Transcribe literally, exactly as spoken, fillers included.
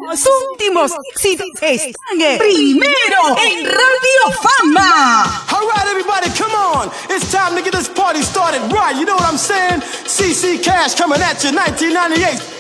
Los últimos éxitos están en primero en Radio Fama. All right, everybody, come on. It's time to get this party started right. You know what I'm saying? C C Cash coming at you, nineteen ninety-eight.